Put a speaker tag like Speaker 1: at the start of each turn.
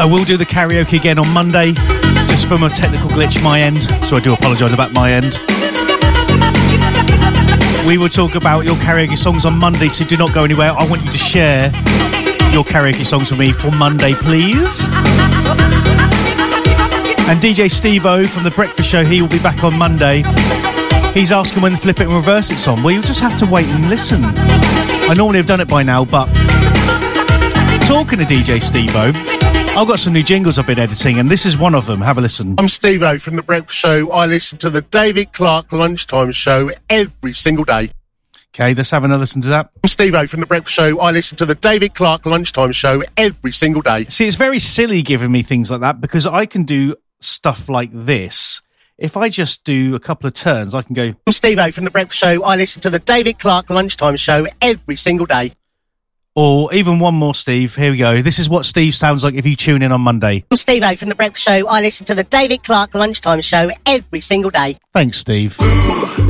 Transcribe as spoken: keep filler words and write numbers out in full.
Speaker 1: I will do the karaoke again on Monday, just from a technical glitch my end, so I do apologise about my end. We will talk about your karaoke songs on Monday, so do not go anywhere. I want you to share your karaoke songs with me for Monday, please. And D J Steve-O from The Breakfast Show, he will be back on Monday. He's asking when the Flip It and Reverse It's on. Well, you'll just have to wait and listen. I normally have done it by now, but talking to D J Steve-O, I've got some new jingles I've been editing, and this is one of them. Have a listen.
Speaker 2: I'm Steve-O from The Breakfast Show. I listen to the David Clark Lunchtime Show every single day.
Speaker 1: Okay, let's have another listen to that.
Speaker 2: I'm Steve-O from The Breakfast Show. I listen to the David Clark Lunchtime Show every single day.
Speaker 1: See, it's very silly giving me things like that, because I can do stuff like this. If I just do a couple of turns, I can go...
Speaker 2: I'm Steve-O from The Breakfast Show. I listen to the David Clark Lunchtime Show every single day.
Speaker 1: Or even one more, Steve. Here we go. This is what Steve sounds like if you tune in on Monday.
Speaker 2: I'm Steve-O from The Breakfast Show. I listen to the David Clark Lunchtime Show every single day.
Speaker 1: Thanks, Steve.